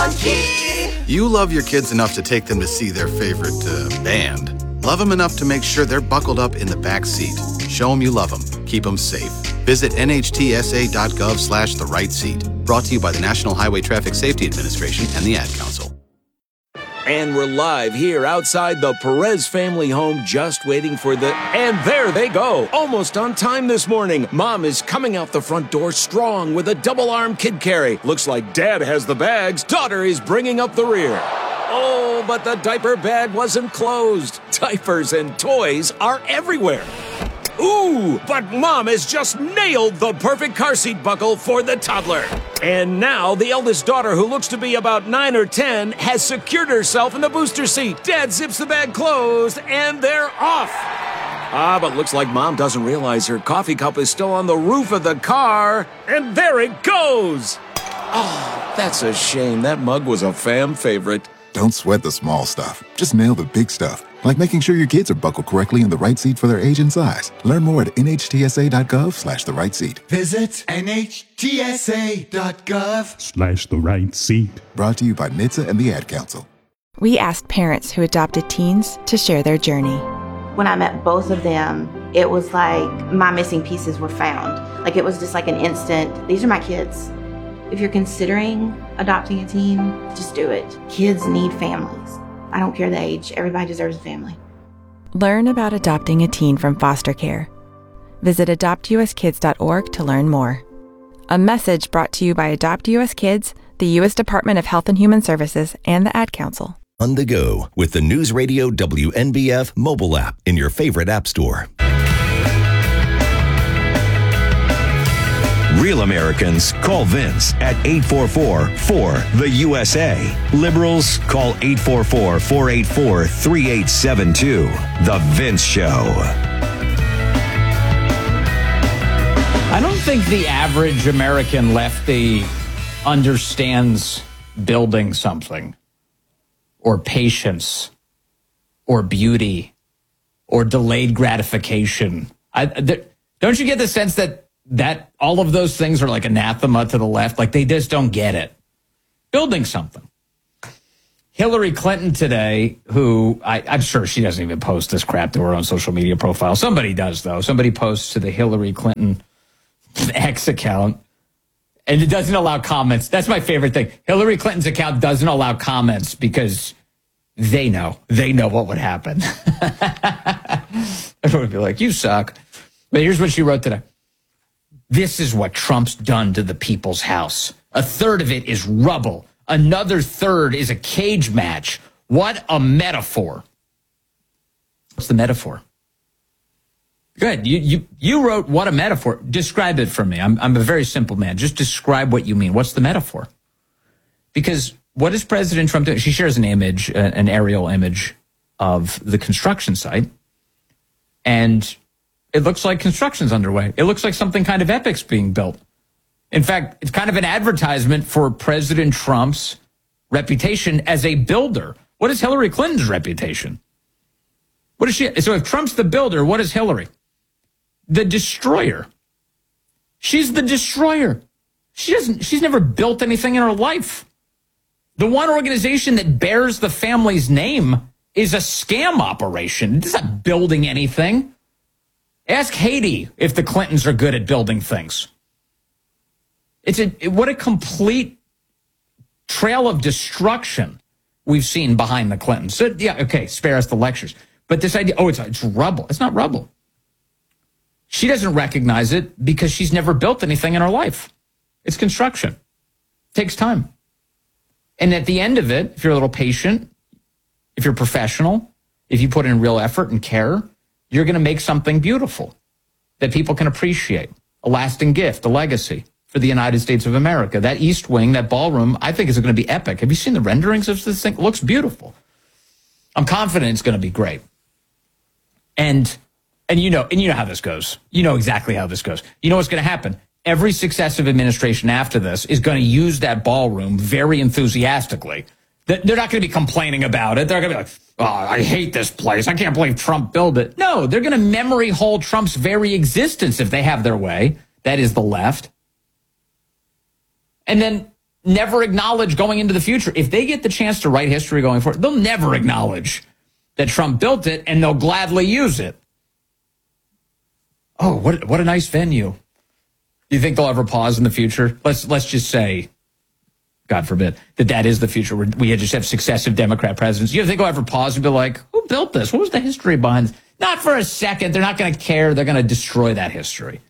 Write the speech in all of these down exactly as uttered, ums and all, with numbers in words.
monkey. You love your kids enough to take them to see their favorite uh, band. Love them enough to make sure they're buckled up in the back seat. Show them you love them. Keep them safe. Visit N H T S A dot gov slash the right seat. Brought to you by the National Highway Traffic Safety Administration and the Ad Council. And we're live here outside the Perez family home, just waiting for the... And there they go, almost on time this morning. Mom is coming out the front door strong with a double-arm kid carry. Looks like Dad has the bags. Daughter is bringing up the rear. Oh, but the diaper bag wasn't closed. Diapers and toys are everywhere. Ooh, but Mom has just nailed the perfect car seat buckle for the toddler. And now the eldest daughter, who looks to be about nine or ten, has secured herself in the booster seat. Dad zips the bag closed, and they're off. Ah, but looks like Mom doesn't realize her coffee cup is still on the roof of the car. And there it goes. Oh, that's a shame. That mug was a fam favorite. Don't sweat the small stuff. Just nail the big stuff. Like making sure your kids are buckled correctly in the right seat for their age and size. Learn more at N H T S A dot gov slash the right seat. Visit N H T S A dot gov slash the right seat. Brought to you by N H T S A and the Ad Council. We asked parents who adopted teens to share their journey. When I met both of them, it was like my missing pieces were found. Like it was just like an instant, these are my kids. If you're considering adopting a teen, just do it. Kids need families. I don't care the age. Everybody deserves a family. Learn about adopting a teen from foster care. Visit adopt U S kids dot org to learn more. A message brought to you by Adopt U S Kids, the U S Department of Health and Human Services, and the Ad Council. On the go with the News Radio W N B F mobile app in your favorite app store. Real Americans call Vince at eight four four, four, the U S A. Liberals call eight four four, four eight four, three eight seven two. The Vince Show. I don't think the average American lefty understands building something, or patience, or beauty, or delayed gratification. I, there, don't you get the sense that that all of those things are like anathema to the left? Like they just don't get it. Building something. Hillary Clinton today, who I, I'm sure she doesn't even post this crap to her own social media profile. Somebody does, though. Somebody posts to the Hillary Clinton X account, and it doesn't allow comments. That's my favorite thing. Hillary Clinton's account doesn't allow comments because they know. They know what would happen. Everyone would be like, you suck. But here's what she wrote today. This is what Trump's done to the people's house. A third of it is rubble. Another third is a cage match. What a metaphor. What's the metaphor? Good. You you you wrote what a metaphor. Describe it for me. I'm I'm a very simple man. Just describe what you mean. What's the metaphor? Because what is President Trump doing? She shares an image, an aerial image of the construction site. And it looks like construction's underway. It looks like something kind of epic's being built. In fact, it's kind of an advertisement for President Trump's reputation as a builder. What is Hillary Clinton's reputation? What is she? So if Trump's the builder, what is Hillary? The destroyer. She's the destroyer. She doesn't, she's never built anything in her life. The one organization that bears the family's name is a scam operation. It's not building anything. Ask Haiti if the Clintons are good at building things. It's a what a complete trail of destruction we've seen behind the Clintons. So, yeah, okay, spare us the lectures. But this idea, oh, it's, it's rubble. It's not rubble. She doesn't recognize it because she's never built anything in her life. It's construction. It takes time. And at the end of it, if you're a little patient, if you're professional, if you put in real effort and care, you're going to make something beautiful that people can appreciate. A lasting gift, a legacy for the United States of America. That East Wing, that ballroom, I think is going to be epic. Have you seen the renderings of this thing? It looks beautiful. I'm confident it's going to be great. And and you know, and you know how this goes. You know exactly how this goes. You know what's going to happen? Every successive administration after this is going to use that ballroom very enthusiastically. They're not going to be complaining about it. They're going to be like, oh, I hate this place. I can't believe Trump built it. No, they're going to memory hold Trump's very existence if they have their way. That is the left. And then never acknowledge going into the future. If they get the chance to write history going forward, they'll never acknowledge that Trump built it, and they'll gladly use it. Oh, what what a nice venue. Do you think they'll ever pause in the future? Let's let's just say, God forbid, that that is the future where we just have successive Democrat presidents. You think they'll ever pause and be like, who built this? What was the history behind this? Not for a second. They're not going to care. They're going to destroy that history.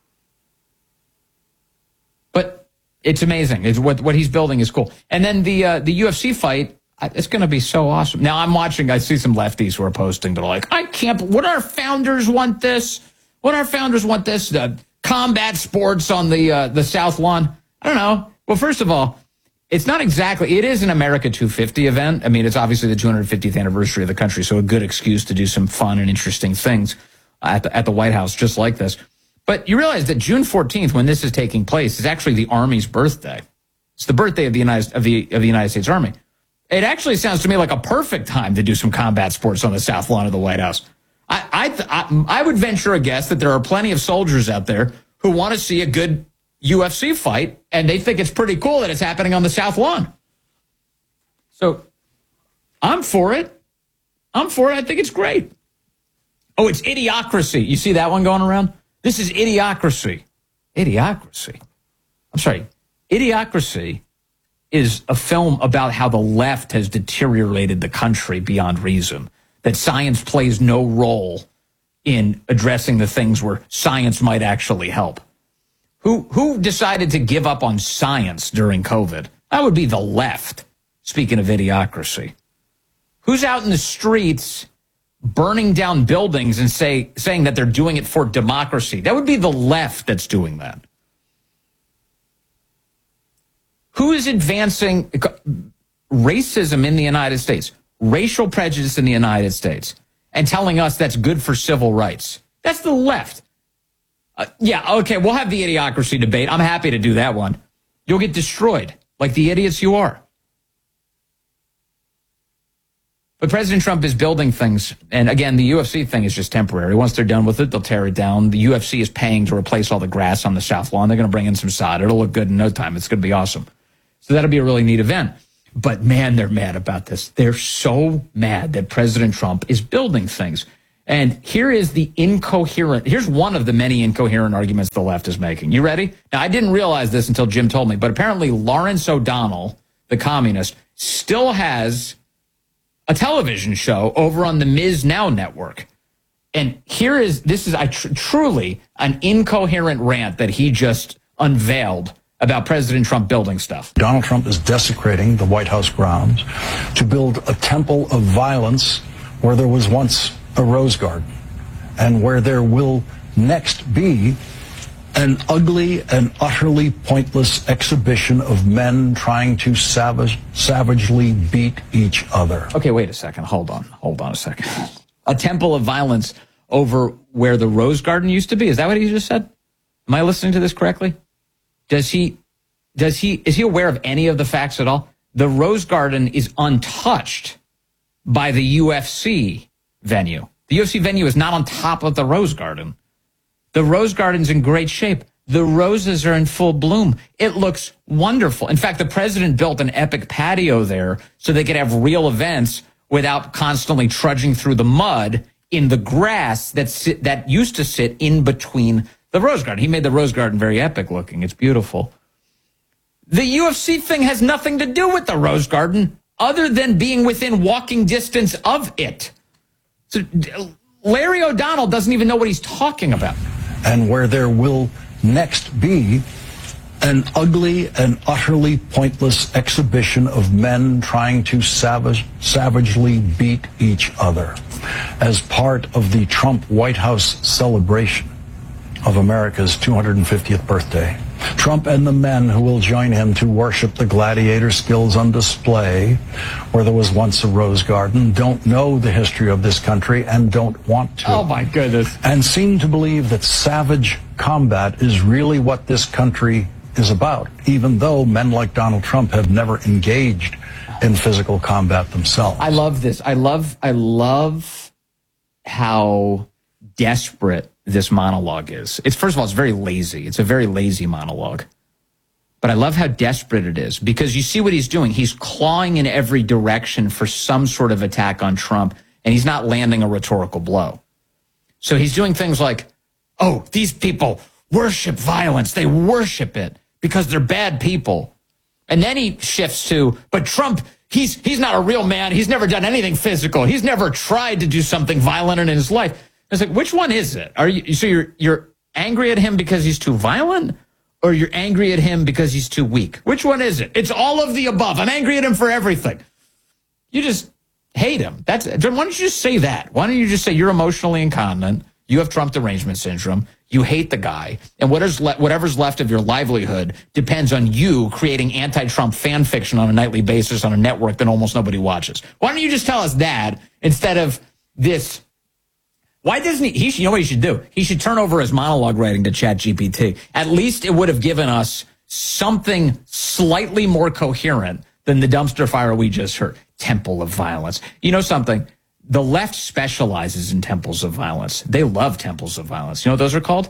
But it's amazing. It's what, what he's building is cool. And then the uh, the U F C fight, it's going to be so awesome. Now, I'm watching. I see some lefties who are posting. They're like, I can't. What our founders want this? What our founders want this? The combat sports on the uh, the South Lawn? I don't know. Well, first of all, it's not exactly, it is an America two fifty event. I mean, it's obviously the two hundred fiftieth anniversary of the country, so a good excuse to do some fun and interesting things at the, at the White House, just like this. But you realize that June fourteenth, when this is taking place, is actually the Army's birthday. It's the birthday of the United, of the, of the United States Army. It actually sounds to me like a perfect time to do some combat sports on the South Lawn of the White House. I, I, th- I, I would venture a guess that there are plenty of soldiers out there who want to see a good U F C fight, and they think it's pretty cool that it's happening on the South Lawn. So I'm for it. I'm for it. I think it's great. Oh, it's Idiocracy. You see that one going around? This is Idiocracy. Idiocracy. I'm sorry. Idiocracy is a film about how the left has deteriorated the country beyond reason, that science plays no role in addressing the things where science might actually help. Who who decided to give up on science during COVID? That would be the left, speaking of Idiocracy. Who's out in the streets burning down buildings and say saying that they're doing it for democracy? That would be the left that's doing that. Who is advancing racism in the United States, racial prejudice in the United States, and telling us that's good for civil rights? That's the left. Uh, yeah, okay, we'll have the Idiocracy debate. I'm happy to do that one. You'll get destroyed, like the idiots you are. But President Trump is building things, and again, the U F C thing is just temporary. Once they're done with it, they'll tear it down. The U F C is paying to replace all the grass on the South Lawn. They're going to bring in some sod. It'll look good in no time. It's going to be awesome. So that'll be a really neat event. But man, they're mad about this. They're so mad that President Trump is building things. And here is the incoherent, here's one of the many incoherent arguments the left is making. You ready? Now, I didn't realize this until Jim told me, but apparently Lawrence O'Donnell, the communist, still has a television show over on the Miz Now network. And here is, this is I tr- truly an incoherent rant that he just unveiled about President Trump building stuff. Donald Trump is desecrating the White House grounds to build a temple of violence where there was once a rose garden, and where there will next be an ugly and utterly pointless exhibition of men trying to savage, savagely beat each other. Okay, wait a second. Hold on. Hold on a second. A temple of violence over where the rose garden used to be. Is that what he just said? Am I listening to this correctly? Does he, does he, is he aware of any of the facts at all? The rose garden is untouched by the U F C venue. The U F C venue is not on top of the rose garden. The rose garden's in great shape. The roses are in full bloom. It looks wonderful. In fact, the president built an epic patio there so they could have real events without constantly trudging through the mud in the grass that sit, that used to sit in between the rose garden. He made the rose garden very epic looking. It's beautiful. The U F C thing has nothing to do with the rose garden other than being within walking distance of it. So Larry O'Donnell doesn't even know what he's talking about. And where there will next be an ugly and utterly pointless exhibition of men trying to savage, savagely beat each other as part of the Trump White House celebration of America's two hundred fiftieth birthday. Trump and the men who will join him to worship the gladiator skills on display where there was once a rose garden don't know the history of this country and don't want to. Oh, my goodness. And seem to believe that savage combat is really what this country is about, even though men like Donald Trump have never engaged in physical combat themselves. I love this. I love, I love how desperate this monologue is. It's, first of all, it's very lazy. It's a very lazy monologue. But I love how desperate it is, because you see what he's doing. He's clawing in every direction for some sort of attack on Trump, and he's not landing a rhetorical blow. So he's doing things like, oh, these people worship violence. They worship it because they're bad people. And then he shifts to, but Trump, he's he's not a real man. He's never done anything physical. He's never tried to do something violent in his life. It's like, which one is it? Are you so you're you're angry at him because he's too violent, or you're angry at him because he's too weak? Which one is it? It's all of the above. I'm angry at him for everything. You just hate him. That's why don't you just say that? Why don't you just say you're emotionally incontinent? You have Trump derangement syndrome. You hate the guy, and whatever's, le- whatever's left of your livelihood depends on you creating anti-Trump fan fiction on a nightly basis on a network that almost nobody watches. Why don't you just tell us that instead of this? Why doesn't he? He should, you know what he should do? He should turn over his monologue writing to ChatGPT. At least it would have given us something slightly more coherent than the dumpster fire we just heard. Temple of violence. You know something? The left specializes in temples of violence. They love temples of violence. You know what those are called?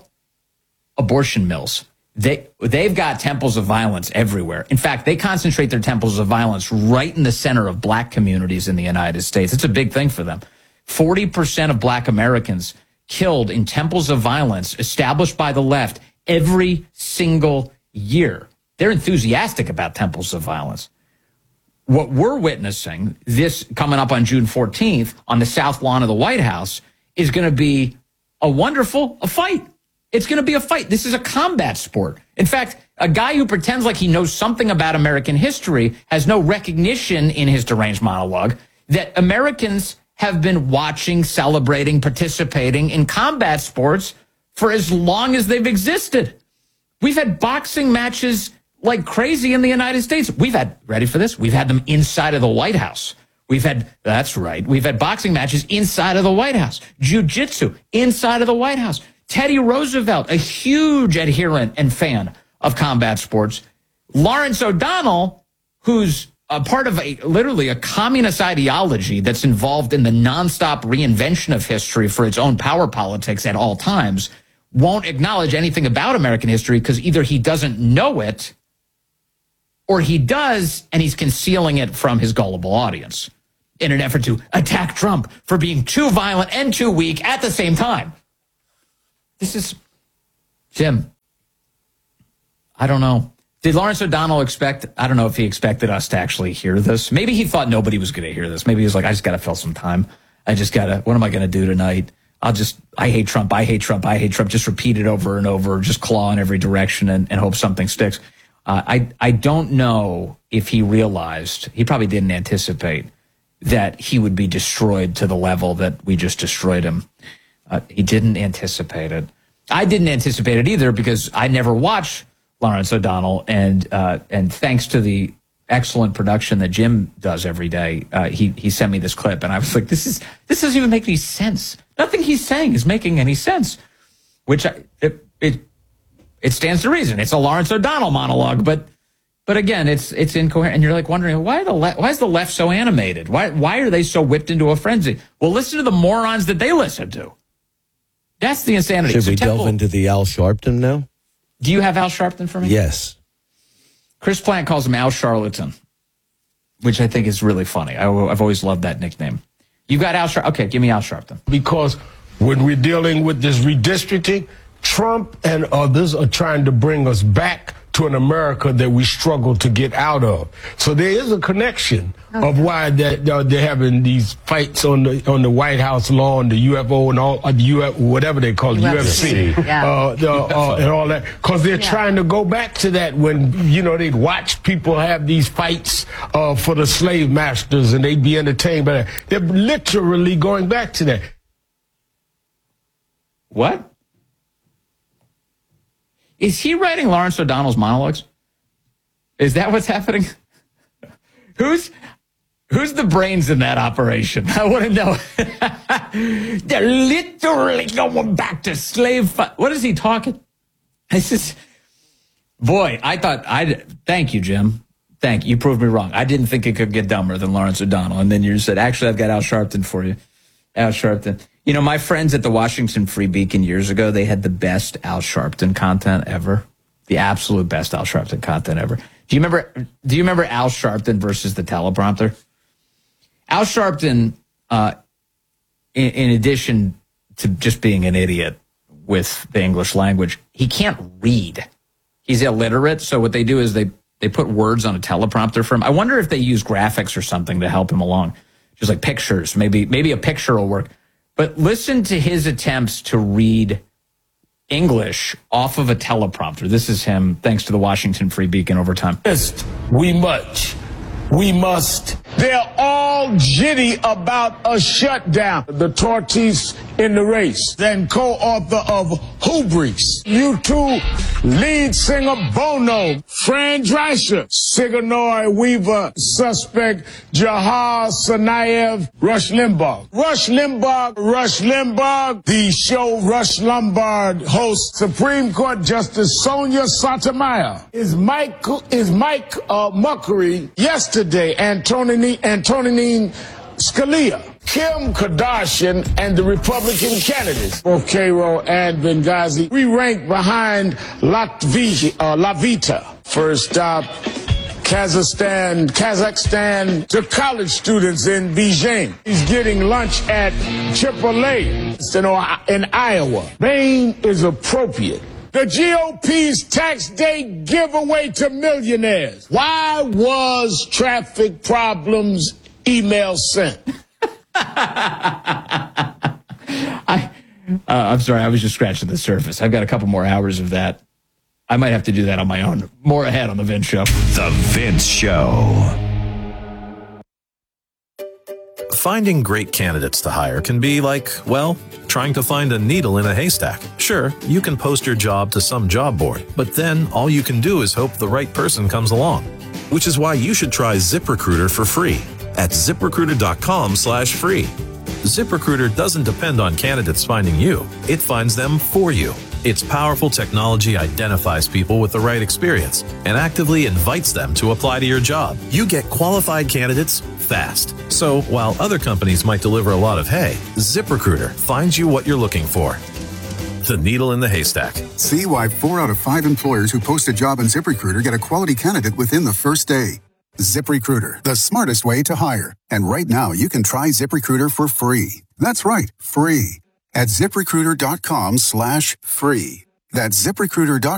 Abortion mills. They, they've got temples of violence everywhere. In fact, they concentrate their temples of violence right in the center of black communities in the United States. It's a big thing for them. forty percent of black Americans killed in temples of violence established by the left every single year. They're enthusiastic about temples of violence. What we're witnessing, this coming up on June fourteenth on the South Lawn of the White House, is going to be a wonderful a fight. It's going to be a fight. This is a combat sport. In fact, a guy who pretends like he knows something about American history has no recognition in his deranged monologue that Americans have been watching, celebrating, participating in combat sports for as long as they've existed. We've had boxing matches like crazy in the United States. We've had, ready for this? We've had them inside of the White House. We've had, that's right, we've had boxing matches inside of the White House. Jiu-jitsu inside of the White House. Teddy Roosevelt, a huge adherent and fan of combat sports. Lawrence O'Donnell, who's a part of a literally a communist ideology that's involved in the nonstop reinvention of history for its own power politics at all times, won't acknowledge anything about American history because either he doesn't know it or he does, and he's concealing it from his gullible audience in an effort to attack Trump for being too violent and too weak at the same time. This is, Jim, I don't know. Did Lawrence O'Donnell expect, I don't know if he expected us to actually hear this. Maybe he thought nobody was going to hear this. Maybe he was like, I just got to fill some time. I just got to, what am I going to do tonight? I'll just, I hate Trump, I hate Trump, I hate Trump. Just repeat it over and over, just claw in every direction and, and hope something sticks. Uh, I, I don't know if he realized, he probably didn't anticipate that he would be destroyed to the level that we just destroyed him. Uh, he didn't anticipate it. I didn't anticipate it either because I never watch Lawrence O'Donnell, and uh, and thanks to the excellent production that Jim does every day, uh, he he sent me this clip, and I was like, this is this doesn't even make any sense. Nothing he's saying is making any sense. Which I, it it it stands to reason. It's a Lawrence O'Donnell monologue, but but again, it's it's incoherent, and you're like wondering why the le- why is the left so animated? Why why are they so whipped into a frenzy? Well, listen to the morons that they listen to. That's the insanity. Should so we Temple, delve into the Al Sharpton now? Do you have Al Sharpton for me? Yes. Chris Plant calls him Al Charlatan, which I think is really funny. I, I've always loved that nickname. You got Al Sharpton? Okay, give me Al Sharpton. Because when we're dealing with this redistricting, Trump and others are trying to bring us back to an America that we struggle to get out of. So there is a connection okay. of why that uh, they're having these fights on the on the White House lawn, the U F O and all uh, the U F whatever they call it, U F C, yeah. uh, the, uh, and all that, because they're yeah. trying to go back to that when you know they'd watch people have these fights uh, for the slave masters and they'd be entertained by that. They're literally going back to that. What? Is he writing Lawrence O'Donnell's monologues? Is that what's happening? who's who's the brains in that operation? I want to know. They're literally going back to slave fight. What is he talking? This is, boy, I thought, I thank you, Jim. Thank you. You proved me wrong. I didn't think it could get dumber than Lawrence O'Donnell. And then you said, actually, I've got Al Sharpton for you. Al Sharpton. You know, my friends at the Washington Free Beacon years ago, they had the best Al Sharpton content ever. The absolute best Al Sharpton content ever. Do you remember? Do you remember Al Sharpton versus the teleprompter? Al Sharpton, uh, in, in addition to just being an idiot with the English language, he can't read. He's illiterate. So what they do is they they put words on a teleprompter for him. I wonder if they use graphics or something to help him along, just like pictures. Maybe maybe a picture will work. But listen to his attempts to read English off of a teleprompter. This is him, thanks to the Washington Free Beacon over time. We much. We must. They're all jitty about a shutdown. The tortoise in the race, then co-author of Hubris. U two lead singer Bono, Fran Drescher, Sigourney Weaver, suspect Jahar Tsarnaev, Rush Limbaugh. Rush Limbaugh, Rush Limbaugh, the show Rush Lombard hosts Supreme Court Justice Sonia Sotomayor. Is Mike, is Mike uh, Muckery yesterday, Antonine, Antonine Scalia, Kim Kardashian, and the Republican candidates, both Cairo and Benghazi, we rank behind Latvia, uh, Lavita. First stop, Kazakhstan, Kazakhstan to college students in Beijing. He's getting lunch at Chipotle in Iowa. Maine is appropriate. The G O P's tax day giveaway to millionaires. Why was traffic problems email sent? I, uh, I'm sorry, I was just scratching the surface. I've got a couple more hours of that. I might have to do that on my own. More ahead on The Vince Show. The Vince Show. Finding great candidates to hire can be like, well, trying to find a needle in a haystack. Sure, you can post your job to some job board, but then all you can do is hope the right person comes along. Which is why you should try ZipRecruiter for free at ZipRecruiter.com slash free. ZipRecruiter doesn't depend on candidates finding you. It finds them for you. Its powerful technology identifies people with the right experience and actively invites them to apply to your job. You get qualified candidates fast. So while other companies might deliver a lot of hay, ZipRecruiter finds you what you're looking for. The needle in the haystack. See why four out of five employers who post a job on ZipRecruiter get a quality candidate within the first day. ZipRecruiter, the smartest way to hire. And right now, you can try ZipRecruiter for free. That's right, free. At ZipRecruiter.com slash free. That's ZipRecruiter.com